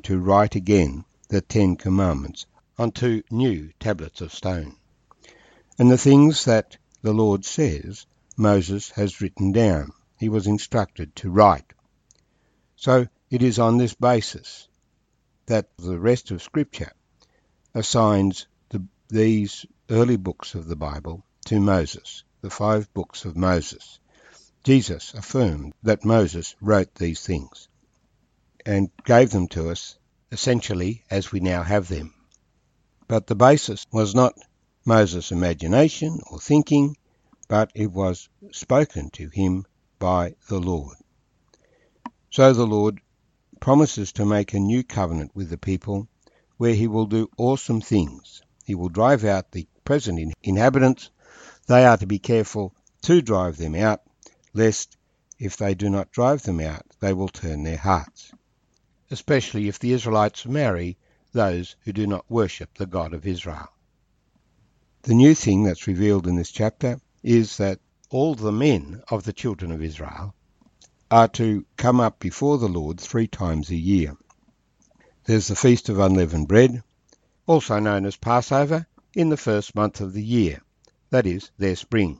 to write again the 10 Commandments on 2 new tablets of stone. And the things that the Lord says, Moses has written down. He was instructed to write. So it is on this basis that the rest of Scripture assigns these early books of the Bible to Moses, the 5 books of Moses. Jesus affirmed that Moses wrote these things and gave them to us essentially as we now have them. But the basis was not Moses' imagination or thinking, but it was spoken to him by the Lord. So the Lord promises to make a new covenant with the people where he will do awesome things. He will drive out the present inhabitants. They are to be careful to drive them out, lest if they do not drive them out, they will turn their hearts, especially if the Israelites marry those who do not worship the God of Israel. The new thing that's revealed in this chapter is that all the men of the children of Israel are to come up before the Lord 3 times a year. There's the Feast of Unleavened Bread, also known as Passover, in the first month of the year, that is, their spring.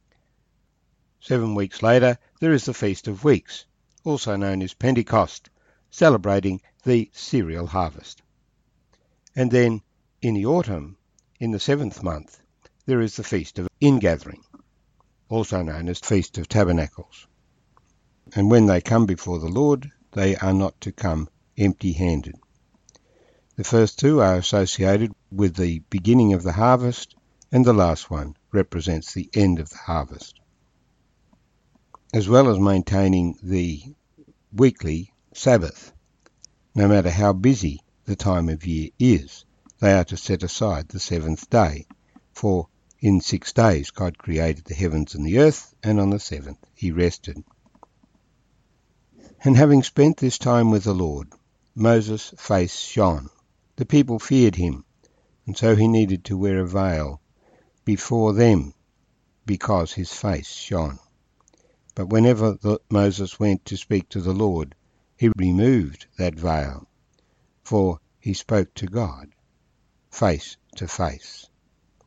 7 weeks later, there is the Feast of Weeks, also known as Pentecost, celebrating the cereal harvest. And then, in the autumn, in the 7th month, there is the Feast of Ingathering, also known as Feast of Tabernacles. And when they come before the Lord, they are not to come empty-handed. The first 2 are associated with the beginning of the harvest, and the last one represents the end of the harvest. As well as maintaining the weekly Sabbath, no matter how busy the time of year is, they are to set aside the 7th day, for in 6 days God created the heavens and the earth, and on the 7th he rested. And having spent this time with the Lord, Moses' face shone. The people feared him, and so he needed to wear a veil before them because his face shone. But whenever Moses went to speak to the Lord, he removed that veil, for he spoke to God face to face.